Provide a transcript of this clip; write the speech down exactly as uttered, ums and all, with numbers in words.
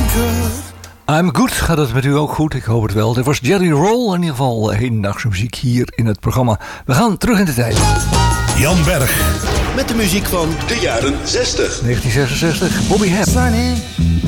I'm good. Gaat het met u ook goed? Ik hoop het wel. Dit was Jerry Roll. In ieder geval hedendaagse muziek hier in het programma. We gaan terug in de tijd. Jan Berg. Met de muziek van de jaren zestig. negentien zesenzestig. Bobby Hebb. Sunny